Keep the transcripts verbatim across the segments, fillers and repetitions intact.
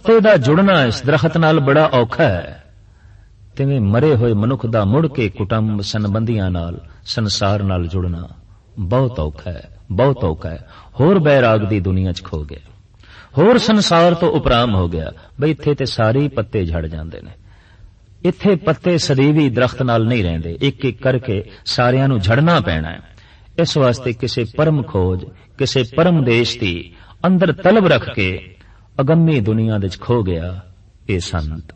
पत्ते दा जुड़ना इस दरख्त नाल बड़ा औखा है, तिवें मरे होए मनुख दा मुड़ के कुटुंब संबंधियां नाल संसार नाल जुड़ना बहुत औखा है, बहुत औखा है। होर बैराग दी दुनिया च खो गया, होर संसार तो उपराम हो गया। बई इत्थे ते सारे पत्ते झड़ जांदे ने, इत्थे पत्ते सदैवी दरख्त नाल नहीं रहिंदे, एक एक करके सारियां नूं झड़ना पैना है। इस वास्ते किसे परम खोज, किसे परम देश दी अंदर तलब रख के अगम्मी दुनिया दे खो गया ये संत।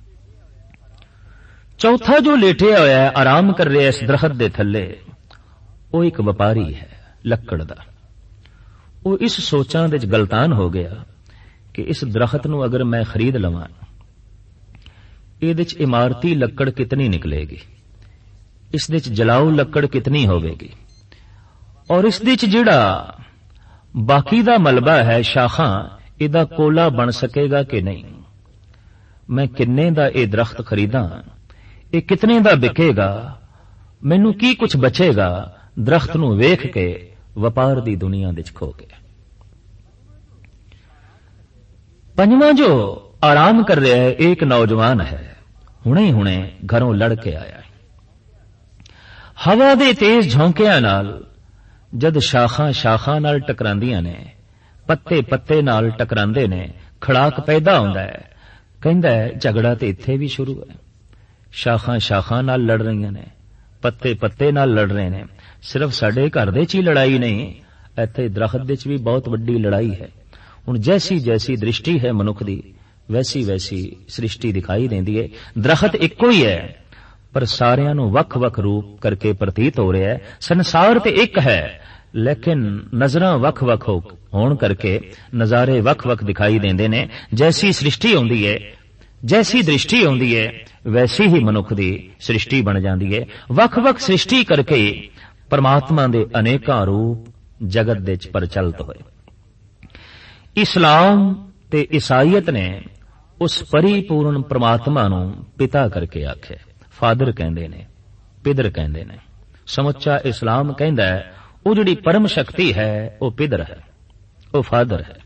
चौथा जो लेटिया होया है, आराम कर रहा है इस दरख्त दे थल्ले, वो एक व्यापारी है लक्कड़ दा। वो इस सोचां दे गलतान हो गया कि इस दरख्त नूं अगर मैं खरीद लवां, इहदे च इमारती लक्कड़ कितनी निकलेगी, इस दे च जलाऊ लक्कड़ कितनी होवेगी, और इस दे च जिहड़ा बाकी दा मलबा है शाखां, इहदा कोला बन सकेगा कि नहीं। मैं किन्ने दा ये दरख्त खरीदा, ये कितने दा बिकेगा, मैनू की कुछ बचेगा। दरख्त नूं वेख के वपार दी दुनिया दे खो गया। पंजवां जो आराम कर रहा है, एक नौजवान है, हुणे हुणे घरों लड़ के आया। हवा दे तेज झोंकियां नाल जद शाखां शाखां नाल टकरांदियां ने, पत्ते पत्ते नाल टकरांदे ने, खड़ाक पैदा हुंदा है। कहंदा है झगड़ा ते इत्थे भी शुरू है, शाखां शाखां नाल लड़ रहीआं ने, पत्ते पत्ते नाल लड़ रहे ने। सिर्फ साडे घर दे च ही लड़ाई नहीं, इत्थे दरख्त दे च भी बहुत वड्डी लड़ाई है। हुण जैसी जैसी दृष्टि है मनुख दी, वैसी वैसी सृष्टि दिखाई देंदी है। दरख्त इक्को ही है, पर सारियां नूं वख वख रूप करके प्रतीत हो रहा है। संसार ते एक है, लेकिन नजरां वख वख होण करके नजारे वख वख दिखाई देंदे ने। जैसी सृष्टि होंदी है, जैसी दृष्टि होंदी है, वैसी ही मनुख दी सृष्टि बन जाती है। वख वख सृष्टि करके परमात्मा दे अनेकां रूप जगत दे च प्रचलित होए। इस्लाम ते ईसाईयत ने उस परिपूर्ण परमात्मा नूं पिता करके आखे, फादर कहंदे ने, पिदर कहंदे ने। समुच्चा इस्लाम कहंदा है वो जिहड़ी परम शक्ति है वो पिदर है, वो फादर है।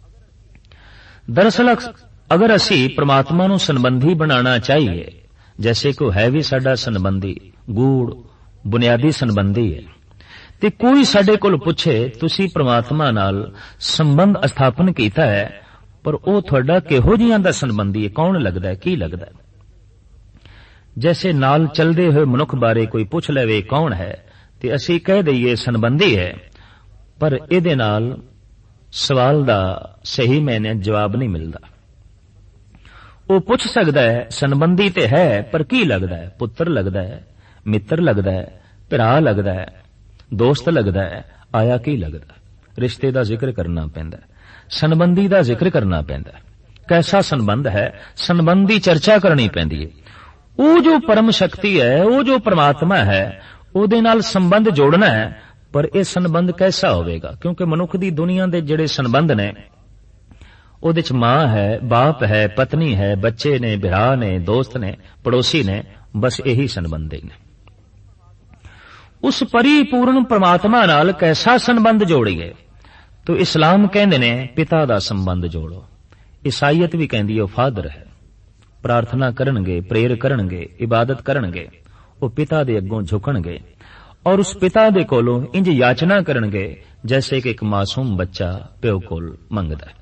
दरअसल अगर असी परमात्मा नूं संबंधी बनाना चाहिए, जैसे को है भी साडा संबंधी, गूढ़ बुनियादी संबंधी है, ते कोई साडे कोल पुछे तुसी परमात्मा नाल संबंध स्थापन कीता है, पर वो तुहाडा किहो जिहां दा संबंधी है, कौन लगदा है, की लगदा है। जैसे नाल चलदे हुए मनुख बारे कोई पुछ लवे कौन है, ते असी कह दईए संबंधी है, पर इहदे नाल सवाल दा सही मैने जवाब नहीं मिलदा। वो पुछ सकदा है संबंधी ते है, पर की लगदा है, पुत्र लगदा है, मित्र लगदा है, भरा लगदा है, दोस्त लगदा है, आया की लगदा। रिश्ते दा जिक्र करना पैंदा, संबंधी दा जिक्र करना पैंदा। कैसा संबंध है, संबंध दी चर्चा करनी पैंदी है। वो जो परम शक्ति है, वो जो परमात्मा है, ਉਹਦੇ ਨਾਲ संबंध जोड़ना है, पर यह संबंध कैसा होवेगा। क्योंकि मनुख दी दुनिया दे जिहड़े संबंध ने, ਉਹਦੇ च मां है, बाप है, पत्नी है, बच्चे ने, भरा ने, दोस्त ने, पड़ोसी ने, बस यही संबंध ने। उस परिपूर्ण परमात्मा नाल कैसा संबंध जोड़िए, तो इस्लाम कहंदे ने पिता दा संबंध जोड़ो। ईसाईयत भी कहंदी है फादर है। प्रार्थना करनगे, प्रेयर करनगे, इबादत करनगे, वो पिता दे अगों झुकणगे और उस पिता दे कोलों इंज याचना करनगे जैसे कि एक मासूम बच्चा प्यो कोल मंगदा है।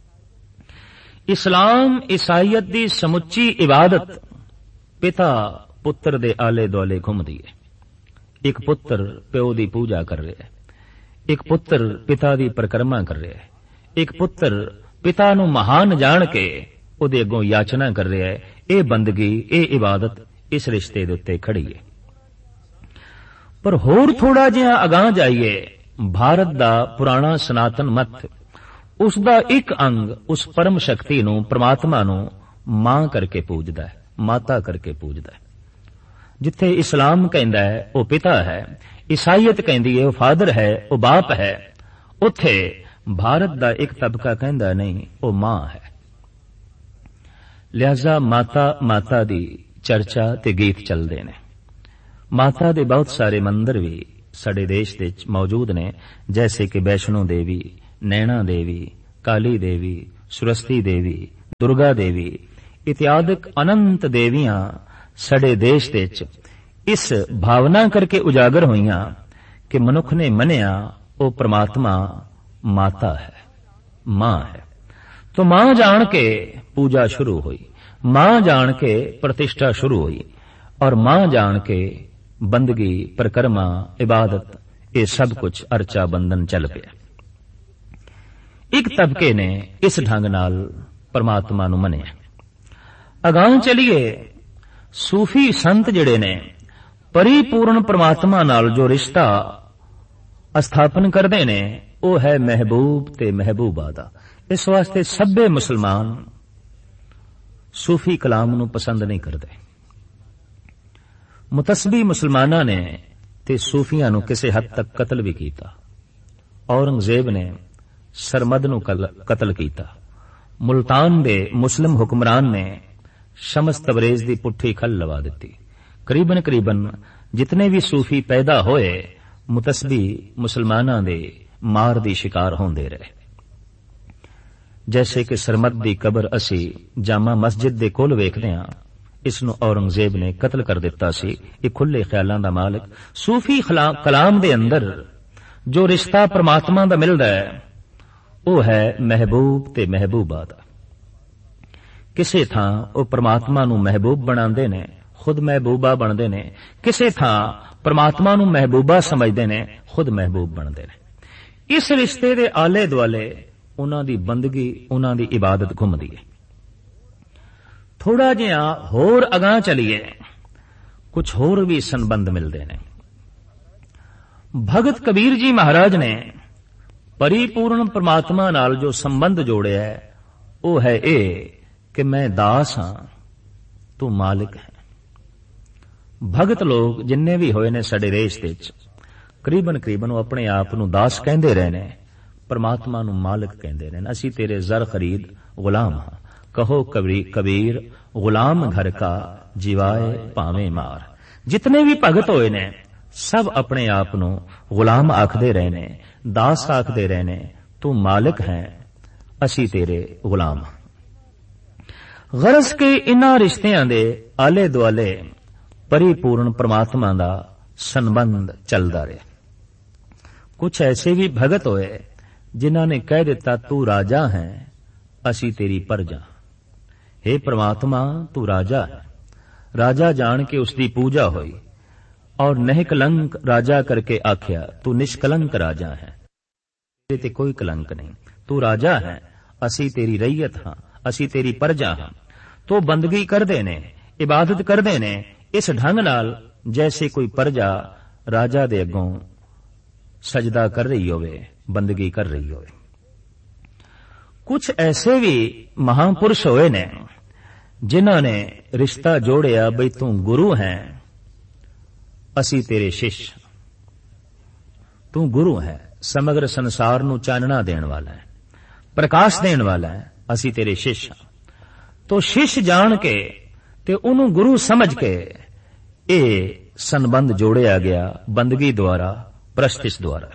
इस्लाम ईसाईयत दी समुच्ची इबादत पिता पुत्र दे आले दुआले घुमदी है। एक पुत्र प्यो दी पूजा कर रहा है, एक पुत्र पिता दी परिक्रमा कर रहा है, एक पुत्र पिता नूं महान जान के उहदे अगों याचना कर रहा है। ये बंदगी, ये इबादत इस रिश्ते दे उत्ते खड़ी है। पर होर थोड़ा जिहा अगां जाइए, भारत दा पुराना सनातन मत उसदा एक अंग उस परम शक्ति नूं, परमात्मा नूं मां करके पूजदा है, माता करके पूजदा है। जिथे इस्लाम कहंदा है वो पिता है, ईसाईयत कहंदी है वो फादर है, वो बाप है, उथे भारत दा एक तबका कहंदा नहीं वो मां है। लिहाजा माता माता दी चर्चा ते गीत चलते ने। माता दे बहुत सारे मंदिर भी साडे देश दे मौजूद ने, जैसे कि वैष्णो देवी, नैना देवी, काली देवी, सुरस्ती देवी, ਦੁਰਗਾ ਦੇਵੀ ਇਤਿਆਦਿਕ ਅਨੰਤ ਦੇਵੀਆਂ ਸਾਡੇ ਦੇਸ਼ ਵਿੱਚ ਇਸ ਭਾਵਨਾ ਕਰਕੇ ਉਜਾਗਰ ਹੋਈਆਂ ਕਿ ਮਨੁੱਖ ਨੇ ਮੰਨਿਆ ਉਹ ਪ੍ਰਮਾਤਮਾ ਮਾਤਾ ਹੈ, ਮਾਂ ਹੈ। तो मां जान के पूजा शुरू हुई, मां जान के प्रतिष्ठा शुरू हुई और मां जान के बंदगी परिक्रमा इबादत ये सब कुछ अर्चा बंधन चल पिया। एक तबके ने इस ढंग नाल परमात्मा नूं मनिया। अगां चलिए सूफी संत जिहड़े ने परिपूर्ण परमात्मा नाल जो रिश्ता स्थापन करदे ने वो है महबूब ते महबूबा दा। इस वास्ते सभे मुसलमान सूफी कलाम नूं पसंद नहीं करते। मुतसबी मुसलमाना ने ते सूफियां नूं किसी हद तक कतल भी कीता। औरंगजेब ने सरमद नूं कतल कीता। मुल्तान दे मुस्लिम हुक्मरान ने शमस तबरेज दी पुट्ठी खल लवा दिती। करीबन करीबन जितने भी सूफी पैदा होए मुतसबी मुसलमाना दे मार दी शिकार होंदे रहे। जैसे कि सरमद दी कबर असी जामा मस्जिद दे कोल वेखदे हां, इसनूं औरंगजेब ने कतल कर दिता सी। ये खुले ख्यालां दा मालिक। सूफी कलाम दे अंदर जो रिश्ता परमात्मा दा मिलदा है वो है महबूब ते महबूबा दा। किसे थां वो परमात्मा नूं महबूब बनांदे ने, खुद महबूबा बनदे ने। किसे थां परमात्मा नूं महबूबा समझदे ने, खुद महबूब बनदे ने। इस रिश्ते दे आले दुआले उन्हां दी बंदगी, उन्हां दी इबादत घुमदी है। थोड़ा जिहा होर अगां चलिए कुछ होर भी संबंध मिलते हैं। भगत कबीर जी महाराज ने परिपूर्ण परमात्मा नाल जो संबंध जोड़िया है वो है ये कि मैं दास हां, तू मालिक है। भगत लोग जिन्ने भी होए ने साडे देश विच करीबन करीबन वो अपने आप नूं दास कहंदे रहे ने, परमात्मा नूं मालिक कहंदे रहे। असीं तेरे जर खरीद गुलाम हां। कहो कबीर कबीर गुलाम घर का जीवाए भावें मार। जितने भी भगत होए ने सब अपने आप नूं गुलाम आखदे रहे ने, दास आखदे रहे ने। तू मालिक है, असीं तेरे गुलाम हां। गरज के इन्हां रिश्तियां दे आले दुआले परिपूर्ण परमात्मा दा संबंध चलदा रहा। कुछ ऐसे भी भगत होए जिन्हां ने कह दिता तू राजा है, असी तेरी प्रजा। हे परमात्मा तू राजा है। राजा जान के उसकी पूजा हुई और निष्कलंक राजा करके आख्या तू निष्कलंक राजा है, तेरे ते कोई कलंक नहीं। तू राजा है, असी तेरी रैयत हां, असी तेरी प्रजा हां। तो बंदगी करदे ने, इबादत करदे ने इस ढंग नाल जैसे कोई प्रजा राजा दे अगों सजदा कर रही होवे, बंदगी कर रही होवे। कुछ ऐसे भी महापुरुष होए ने जिन्हां ने रिश्ता जोड़िया बई तू गुरु है, असी तेरे शिष्य। तू गुरु है, समग्र संसार नूं चानना देण वाला है, प्रकाश देण वाला है, असी तेरे शिष्य। तो शिष्य जान के ते उन्होंने गुरु समझ के ये संबंध जोड़िया गया बंदगी द्वारा, प्रस्तिश द्वारा।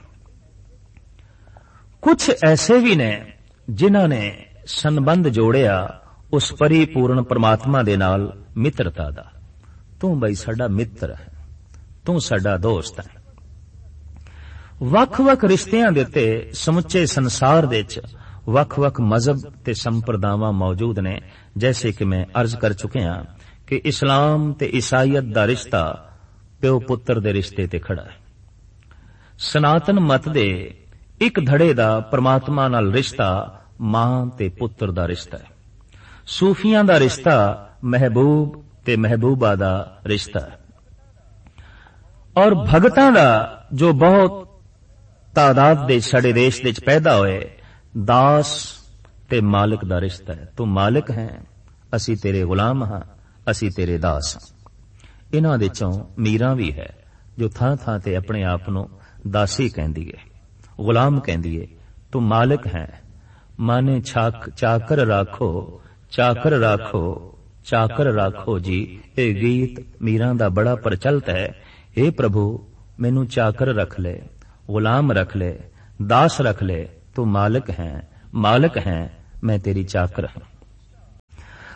कुछ ऐसे भी ने जिन्हां ने संबंध जोड़िया उस परिपूर्ण परमात्मा दे नाल मित्रता दा। तू बई साडा मित्र है, तू साडा दोस्त है। वख-वख रिश्तियां दे उत्ते समुचे संसार दे विच वख-वख मजहब ते संप्रदावां मौजूद ने। जैसे कि मैं अर्ज कर चुकिया कि इस्लाम ते ईसाईयत दा रिश्ता प्यो पुत्र दे रिश्ते ते खड़ा है। सनातन मत दे एक धड़े दा परमात्मा नाल रिश्ता मां ते पुत्र दा रिश्ता है। सूफियां दा रिश्ता महबूब ते महबूबा दा रिश्ता है। और भगतां दा जो बहुत तादाद दे साडे देश दे पैदा होए दास ते मालिक दा रिश्ता है। तू मालिक है, असी तेरे गुलाम हां, असी तेरे दास हां। इन्हां दे चों मीरां भी है जो थां थां ते अपने आप नूं दासी कहंदी है, गुलाम कहंदी है। तू मालिक है, माने छाक चाकर राखो, चाकर राखो, चाकर राखो जी। ये गीत मीरां दा बड़ा प्रचलित है। हे प्रभु मैनू चाकर रख ले, गुलाम रख ले, दास रख ले। तू मालिक है, मालिक है, मैं तेरी चाकर हूं।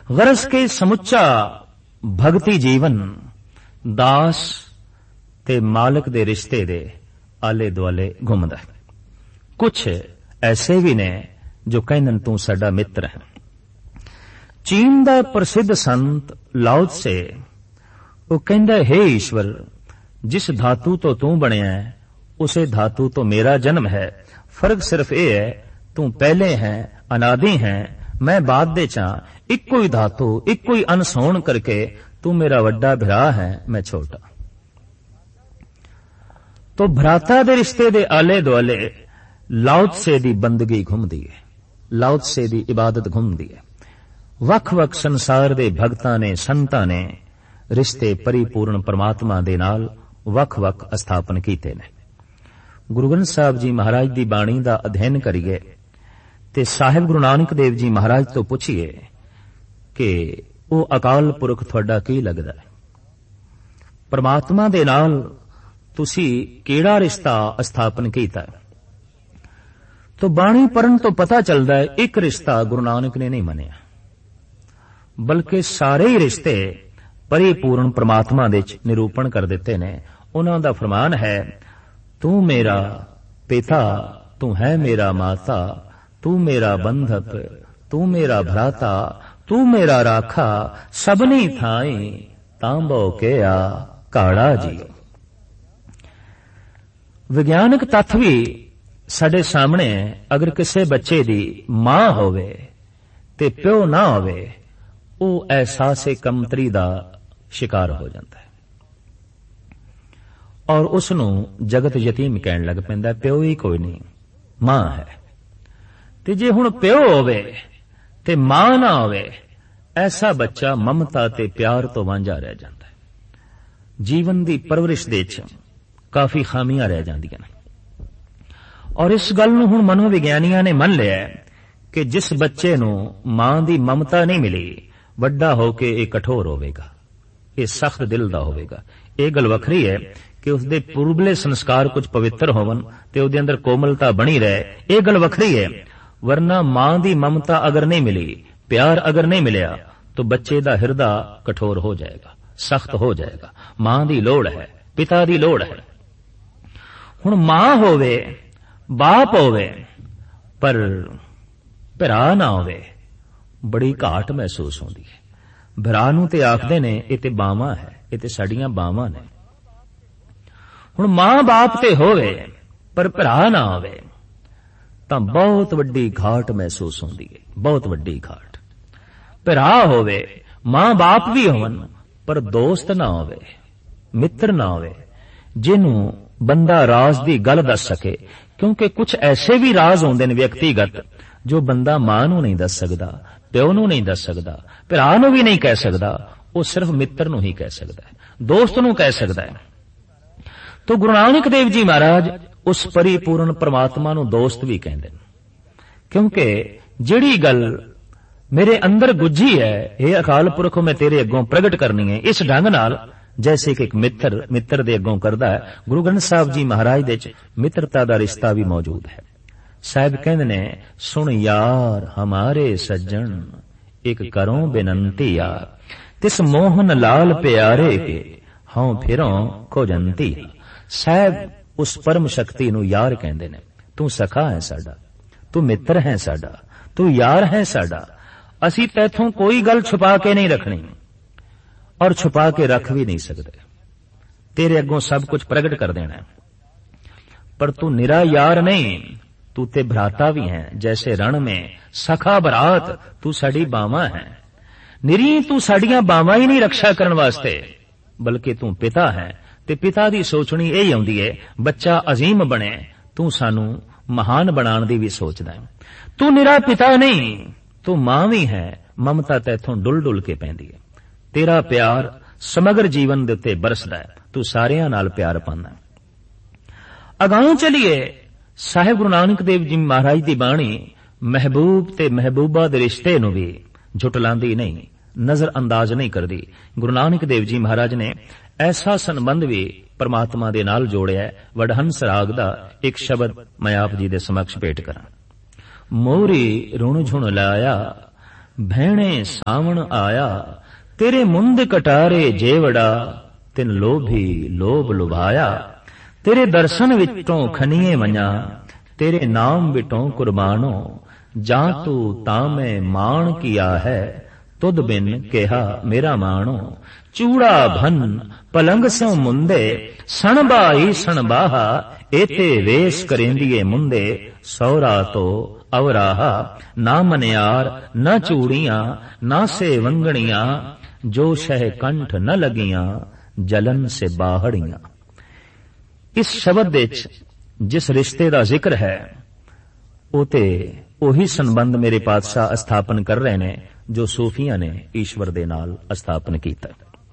गरज के समुच्चा भगती जीवन दास ते मालिक दे रिश्ते दे आले दुआले घुमदा है। कुछ ऐसे भी ने जो कहन तू साडा मित्र है। चीन दा प्रसिद्ध संत लाओ त्से वो कहंदा हे ईश्वर, जिस धातु तो तू बनिया है उसे धातु तो मेरा जन्म है। फर्क सिर्फ यह है तू पहले है, अनादि है, मैं बाद दे चा। इक्को ही धातु इक्को ही अंश होण करके तू मेरा वड्डा भरा है, मैं छोटा। तो भ्राता दे रिश्ते दे आले दुआले लाओ त्से दी बंदगी घुमदी है, लाओ त्से दी इबादत घुमदी है। वख वख संसार दे भगतां ने संतां ने रिश्ते परिपूर्ण परमात्मा दे नाल वख वख स्थापन कीते ने। गुरु ग्रंथ साहिब जी महाराज दी बाणी दा अध्ययन करिए ते साहिब गुरु नानक देव जी महाराज तो पुछिए कि वो अकाल पुरख तुहाडा की लगदा है, परमात्मा दे नाल तुसी केड़ा रिश्ता स्थापन कीता है। तो बाणी पढ़न तो पता चलदा है एक रिश्ता गुरु नानक ने नहीं मनिया, बल्कि सारे ही रिश्ते परिपूर्ण परमात्मा दे निरूपण कर दिते ने। उन्हां दा फरमान है, तू मेरा पिता, तू है मेरा माता, तू मेरा बंधक, तू मेरा भ्राता, तू मेरा राखा, सबनी थाई तांबो के आ काड़ा जी। विज्ञानक तत्थ भी साडे सामने अगर किसी बच्चे दी मां होवे ते प्यो ना होवे, वो एहसासे कमतरी दा शिकार हो जाता है और उसनू जगत यतीम कहन लग पैंदा, प्यो ही कोई नहीं, मां है। ते जे हुण प्यो होवे ते मां ना होवे, ऐसा बच्चा ममता ते प्यार तो वांझा रह जाता है। जीवन दी परवरिश दे च काफी खामियां रह जांदियां ने और इस गल नूं हुण मनोविग्यानियां ने मन लिया कि जिस बच्चे नूं मां दी ममता नहीं मिली, वड्डा होके ये कठोर होवेगा, ये सख्त दिल दा होवेगा। ये गल वखरी है कि उसदे पूर्वले संस्कार कुछ पवित्र होवन ते उहदे अंदर कोमलता बनी रहे, ये गल वखरी है। वरना मां दी ममता अगर नहीं मिली, प्यार अगर नहीं मिलिया, तो बच्चे दा हिरदा कठोर हो जाएगा, सख्त हो जाएगा। मां दी लोड़ है, पिता दी लोड़ है। हुण मां होवे, बाप होवे, पर भरा ना होवे, बड़ी घाट महसूस होंदी है। भरा नूं ते आखदे ने ये ते बावां है, ये ते साडियां बावां ने। हुण मां बाप ते होवे पर भरा ना होवे तां बहुत वड्डी घाट महसूस होंदी है, बहुत वड्डी घाट। भरा होवे, मां बाप भी होवन पर दोस्त ना होवे, मित्र ना होवे, जिन्हों बंदा राज दी गल दस सके। क्योंकि कुछ ऐसे भी राज होंदे ने व्यक्तिगत जो बंदा मां नूं नहीं दस सकदा, प्यो नूं नहीं दस सकदा, भरा नूं भी नहीं कह सकदा, वो सिर्फ मित्र नूं ही कह सकदा है, दोस्त नूं कह सकदा है। तो गुरु नानक देव जी महाराज उस परिपूर्ण परमात्मा नूं दोस्त भी कहंदे ने। क्योंकि जिहड़ी गल मेरे अंदर गुज्जी है, हे अकाल पुरख मैं तेरे अगों प्रगट करनी है, इस ढंग नाल जैसे कि एक मित्र मित्र दे अगों करदा है। गुरु ग्रंथ साहिब जी महाराज दे च मित्रता दा रिश्ता भी मौजूद है। साहिब कहंदे ने, सुन यार हमारे सज्जन एक करों बेनंती यार, तिस मोहन लाल प्यारे के हाँ फिरों खोजंती। साहिब उस परम शक्ति नूं यार कहंदे ने। तू सखा है साडा, तू मित्र है साडा, तू यार है साडा। असी तैथों कोई गल छुपा के नहीं रखनी और छुपा के रख भी नहीं सकते, तेरे अगों सब कुछ प्रगट कर देना है। पर तू निरा यार नहीं, तू ते भ्राता भी है। जैसे रण में सखा बरात, तू साडी बावां है। निरी तू साडियां बावां ही नहीं रक्षा करने वास्ते, बल्कि तू पिता है। ते पिता दी सोचनी यही आउंदी है, बच्चा अजीम बने, तू सानू महान बनाने दी भी सोचदा है। तू निरा पिता नहीं, तू मां भी है। ममता तैथों डुल डुल के पैंदी है। तेरा प्यार समग्र जीवन दे उत्ते बरसदा है, तू सारियां नाल प्यार पांदा है। अगां चलिए, साहिब गुरु नानक देव जी महाराज दी बाणी महबूब ते महबूबा दे रिश्ते नूं भी झुटलांदी नहीं, नजर अंदाज नहीं करदी। गुरु नानक देव जी महाराज ने ऐसा संबंध भी परमात्मा दे नाल जोड़िया है। वडहंस राग दा एक शब्द मैं आप जी दे समक्ष भेट करां। मोरी रुण झुण लाया भैणे सावण आया, तेरे मुंद कटारे जेवड़ा, तिन लोभी लोभ लुभाया। तेरे दर्शन विचों खनिए मना, तेरे नाम विटों कुर्बानो। जा तू तामे मान किया है, तुद बिन केहा मेरा मानो। चूड़ा भन पलंग स्यों मुंदे, सण बाई सण बाहा। एते वेश करेंदिए मुंदे, सौरा तो अवराहा। ना मनियार न चूड़ियां, ना से वंगणियां। जो शह कंठ न लगियां, जलन से बाहड़ियां। इस शब्द विच जिस रिश्ते का जिक्र है, उते ਉਹੀ संबंध मेरे पातशाह स्थापन कर रहे ने जो सूफिया ने ईश्वर दे नाल स्थापन किया।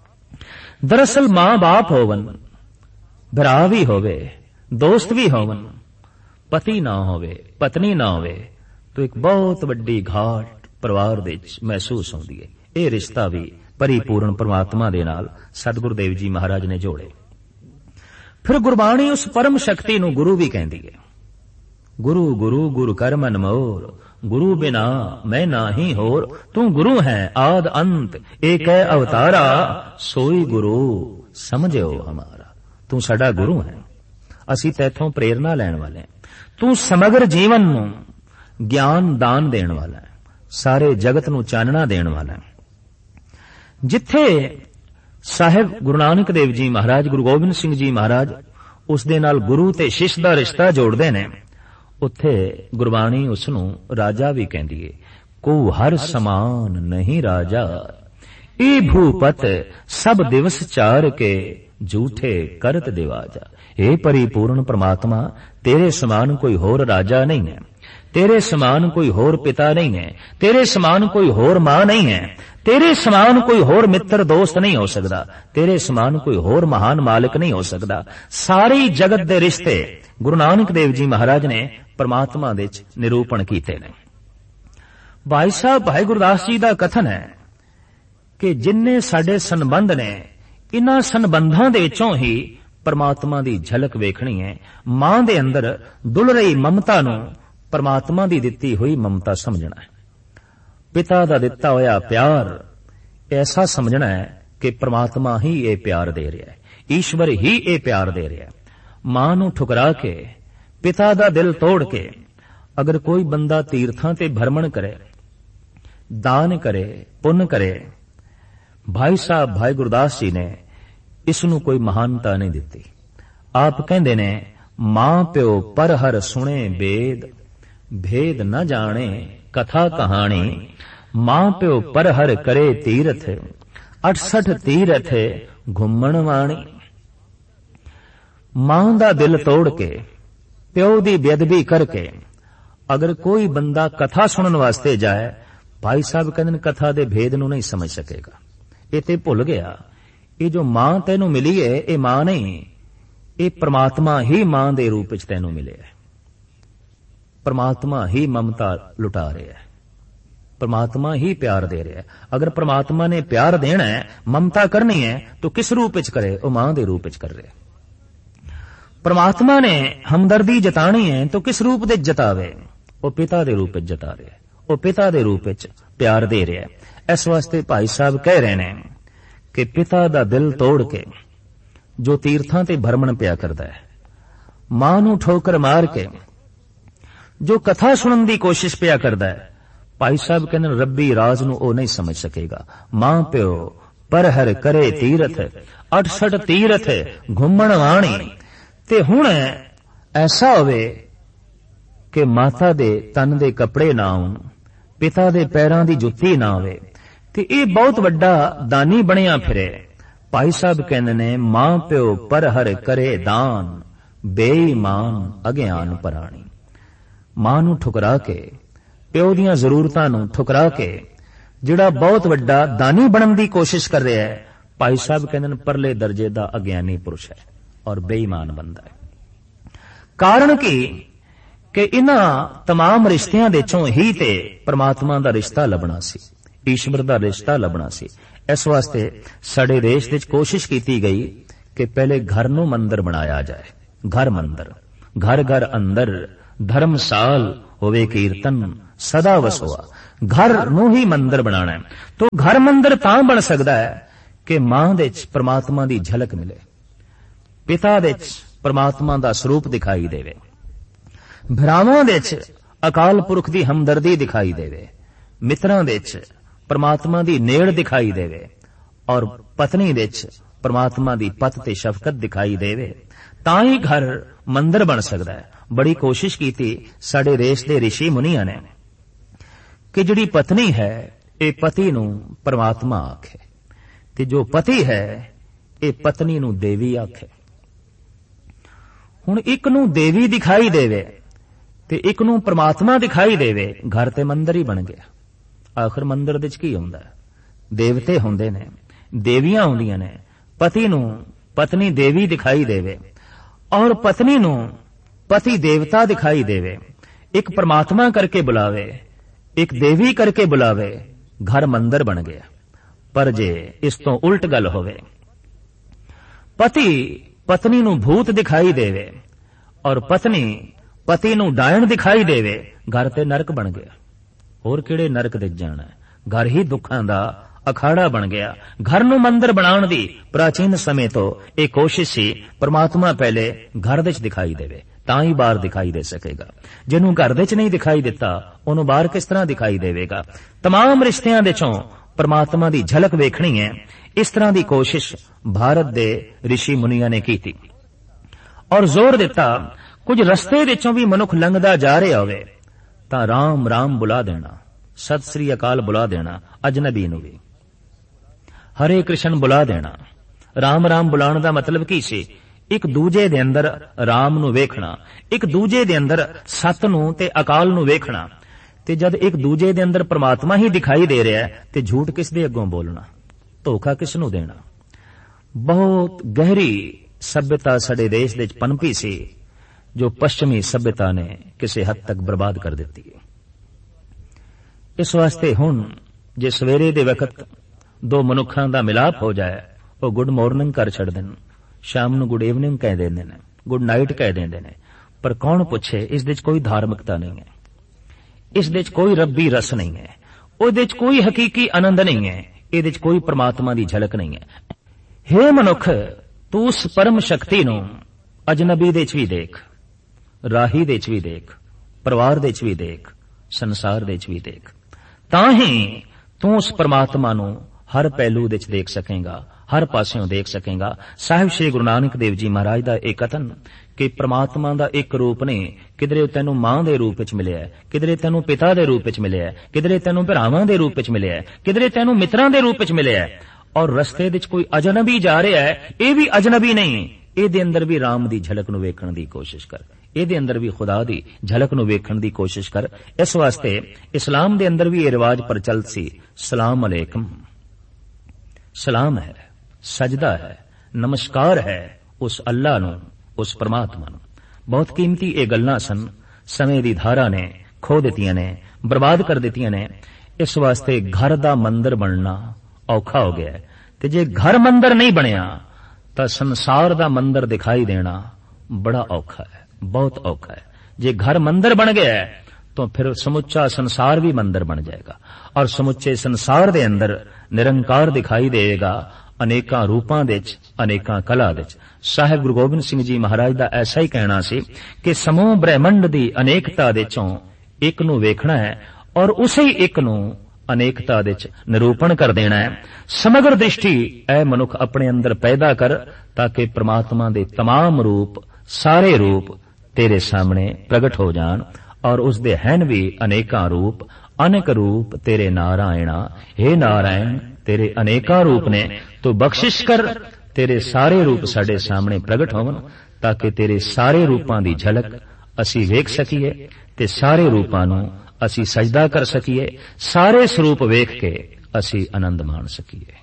दरअसल मां बाप होवन, भरा भी होवे, दोस्त भी होवन, पति ना होवे, पत्नी ना होवे, तो एक बहुत वड्डी घाट परिवार दे विच महसूस होंदी है। यह रिश्ता भी परिपूर्ण परमात्मा दे नाल सतगुरु देव जी महाराज ने जोड़े। फिर गुरबाणी उस परम शक्ति नूं गुरु भी कहती है। गुरु गुरु गुरु कर मन मोर, गुरु बिना मैं नाही होर। तू गुरु है आद अंत, एक है अवतारा। सोई गुरु समझो हमारा। तू साडा गुरु है, असी तैथों प्रेरणा लैण वाले हैं। तू समग्र जीवन नूं ज्ञान दान देण वाला है, सारे जगत नूं चानना देण वाला है। जिथे साहिब गुरु नानक देव जी महाराज, गुरु गोबिंद सिंह जी महाराज उस दे नाल गुरु ते शिष्य दा रिश्ता जोड़दे ने, उत्थे गुरबाणी उसनूं राजा भी कहती है। को हर समान नहीं राजा, ए भूपत सब दिवस चार के, झूठे करत दिवाजा। हे परिपूर्ण परमात्मा, तेरे समान कोई होर राजा नहीं है, तेरे समान कोई होर पिता नहीं है, तेरे समान कोई होर मां नहीं है, तेरे समान कोई होर मित्र दोस्त नहीं हो सकता, तेरे समान कोई होर महान मालिक नहीं हो सकता। सारी जगत दे रिश्ते गुरु नानक देव जी महाराज ने परमात्मा दे विच निरूपण कीते ने। भाई साहब भाई गुरदास जी दा कथन है कि जिन्ने साडे संबंध ने, इन्हां संबंधां दे विचों ही परमात्मा दी झलक वेखणी है। मां दे अंदर दुल रही ममता नूं परमात्मा दी दित्ती हुई ममता समझना है। पिता दा दिता होया प्यार ऐसा समझना है कि परमात्मा ही ये प्यार दे रहा है, ईश्वर ही ये प्यार दे रहा है। मां नूं ठुकरा के, पिता दा दिल तोड़ के अगर कोई बंदा तीर्थां ते भ्रमण करे, दान करे, पुण्य करे, भाई साहब भाई गुरदास जी ने इसनूं कोई महानता नहीं दिती। आप कहंदे ने, मां प्यो पर हर सुने बेद, भेद न जाने कथा कहानी। मां प्यो पर हर करे तीरथ, अठसठ तीरथ घुमण वाणी। मां दा दिल तोड़ के, प्यो दी बेअदबी करके अगर कोई बंदा कथा सुनने वास्ते जाए, भाई साहब कहंदे कथा दे भेद नूं नहीं समझ सकेगा। ये ते भुल गया, ये जो मां तैनूं मिली है ये मां नहीं, ये परमात्मा ही मां दे रूप विच तैनूं मिले है। परमात्मा ही ममता लुटा रहा है, परमात्मा ही प्यार दे रहा है। अगर परमात्मा ने प्यार देना है, ममता करनी है, तो किस रूप विच करे? वो मां दे रूप विच कर रहे। परमात्मा ने हमदर्दी जतानी है तो किस रूप दे जतावे? वो पिता दे रूप विच जता रहे, वो पिता दे रूप विच प्यार दे रहा है। इस वास्ते भाई साहब कह रहे हैं कि पिता दा दिल तोड़ के जो तीर्थां ते भ्रमण पिया करता है, मां नूं ठोकर मार के जो कथा सुनने की कोशिश पिया करता है, भाई साहब कहने रब्बी राज नूं ओ नहीं समझ सकेगा। मां प्यो पर हर करे तीरथ, अठसठ तीरथ घुमण वाणी। ते हुण ऐसा होवे कि माता दे तन दे कपड़े ना होण, पिता दे पैरां दी जुत्ती ना होवे, ते ये बहुत वड्डा दानी बनिया फिरे। भाई साहब कहंदे ने, मां प्यो पर हर करे दान, बेईमान अज्ञान पराणी। मां नूं ठुकरा के, प्यो दीयां जरूरतां नूं ठुकरा के जिहड़ा बहुत वड्डा दानी बनन दी कोशिश कर रहा है, भाई साहब कहंदे ने परले दर्जे दा अज्ञानी पुरुष है और बेईमान बंदा है। कारण की कि इन्हां तमाम रिश्तियां दे चों ही ते परमात्मा दा रिश्ता लभना सी, ईश्वर दा रिश्ता लभना सी। इस वास्ते साडे देश विच कोशिश कीती गई कि पहले घर नूं मंदिर बनाया जाए। घर मंदिर, घर घर अंदर धर्मसाल होवे कीर्तन सदा वसोआ। घर नूं ही मंदिर बनाना है। तो घर मंदिर तां बन सकदा है कि मां दे च परमात्मा दी झलक मिले, पिता दे च परमात्मा दा स्वरूप दिखाई देवे, भरावां दे च अकाल पुरख दी हमदर्दी दिखाई देवे, मित्रां दे च परमात्मा दी नेड़ दिखाई देवे और पत्नी दे च परमात्मा दी पत ते शफकत दिखाई देवे, तां ही घर मंदिर बन सकदा है। बड़ी कोशिश कीती साडे देश दे ऋषि मुनियां ने कि जिहड़ी पत्नी है ये पति नूं परमात्मा आखे ते जो पति है ये पत्नी नूं देवी आखे। हुण एक नूं देवी दिखाई देवे ते एक नूं परमात्मा दिखाई देवे, घर ते मंदिर ही बन गया। आखिर मंदिर दे च की हुंदा है? देवते हुंदे ने, देवियां हुंदियां ने। पति नूं पत्नी देवी दिखाई देवे और पत्नी नूं पति देवता दिखाई देवे, एक परमात्मा करके बुलावे, एक देवी करके बुलावे, घर मंदिर बन गया। पर जे इस तो उल्ट गल होवे, पति पत्नी नूं भूत दिखाई देवे और पत्नी पति नूं डायण दिखाई देवे, घर ते नरक बन गया। होर किहड़े नरक दिख जाना है? घर ही दुखां दा अखाड़ा बन गया। घर नूं मंदिर बनाउण दी प्राचीन समय तो एक कोशिश सी, परमात्मा पहले घर दे च दिखाई देवे तां ही बाहर दिखाई दे सकेगा। जिन्हों घर दे च नहीं दिखाई दिता उन्होंने बाहर किस तरह दिखाई देवेगा? तमाम रिश्तियां दे चों परमात्मा दी झलक वेखनी है। इस तरह दी कोशिश भारत दे ऋषि मुनियां ने की थी और जोर दिता कुछ रस्ते दे चों भी मनुख लंघदा जा रहा होवे तां राम राम बुला देना, सत श्री अकाल बुला देना, अजनबी नूं भी हरे कृष्ण बुला देना। राम राम बुलाण दा मतलब की सी? एक दूजे दे अंदर राम नूं वेखना, एक दूजे दे अंदर सत नूं ते अकाल नूं वेखना। ते जद एक दूजे दे अंदर परमात्मा ही दिखाई दे रहा है ते झूठ किस दे अगों बोलना, धोखा किस नूं देना। बहुत गहरी सभ्यता साडे देश दे पनपी सी जो पश्चिमी सभ्यता ने किसी हद तक बर्बाद कर दी है। इस वास्ते हुण जे सवेरे दे वक्त दो मनुखां दा मिलाप हो जाए, वो गुड मॉर्निंग कर छड़ देन, शाम नूं गुड इवनिंग कह देंदे ने, गुड नाइट कह देंदे ने, पर कौन पुछे इस दे च कोई धार्मिकता नहीं है, इस दे च कोई रब्बी रस नहीं है, उहदे च कोई हकीकी आनंद नहीं है, इहदे च कोई परमात्मा दी झलक नहीं है। हे मनुख, तू उस परम शक्ति नूं अजनबी दे च भी देख, राही दे च भी देख, परिवार दे च भी देख, संसार दे च भी देख, तां ही तू उस परमात्मा नूं हर पहलू दे च देख सकेगा, हर पासों देख सकेगा। साहिब श्री गुरु नानक देव जी महाराज दा एक कथन कि परमात्मा दा एक रूप नहीं, किधरे तैनू मां दे रूप विच मिलिया है, किधरे तैनू पिता दे रूप विच मिलिया है, किधरे तैनू भरावां दे रूप विच मिलिया है, किधरे तैनू मित्रां दे रूप विच मिलिया है। और रस्ते विच कोई अजनबी जा रहा है, ये भी अजनबी नहीं, इहदे अंदर भी राम दी झलक नूं वेखण दी कोशिश कर, इहदे अंदर भी खुदा दी झलक नूं वेखण दी कोशिश कर। इस वास्ते इस्लाम दे अंदर भी यह रिवाज प्रचलित सी, सलाम अलैकुम, सलाम है, सजदा है, नमस्कार है उस अल्लाह नूं, उस परमात्मा नूं। बहुत कीमती ये गल्लां सन, समय दी धारा ने खो दित्तियां ने, बर्बाद कर दित्तियां ने। इस वास्ते घर दा मंदिर बनना औखा हो गया है, ते जे घर मंदिर नहीं बनिया तां संसार दा मंदिर दिखाई देना बड़ा औखा है, बहुत औखा है। जे घर मंदिर बन गया है तो फिर समुच्चा संसार भी मंदिर बन जाएगा और समुच्चे संसार दे अंदर निरंकार दिखाई देगा, अनेकां रूपां दे च, अनेकां कला दे च। साहिब गुरु गोबिंद सिंह जी महाराज दा ऐसा ही कहना सी कि समूह ब्रह्मंड दी अनेकता दे चों एक नूं वेखना है और उसे ही एक नूं अनेकता दे च निरूपण कर देना है। समग्र दृष्टि ऐ मनुख अपने अंदर पैदा कर ताकि परमात्मा दे तमाम रूप, सारे रूप तेरे सामने प्रगट हो जान और उस दे हैन भी अनेकां रूप, अनेक रूप तेरे नारायणा। हे नारायण, तेरे अनेकां रूप ने, तो बख्शिश कर तेरे सारे रूप साडे सामने प्रगट होवन ताकि तेरे सारे रूपां दी झलक असी वेख सकीए ते सारे रूपां नूं असी सजदा कर सकीए, सारे स्वरूप वेख के असी आनंद मान सकीए।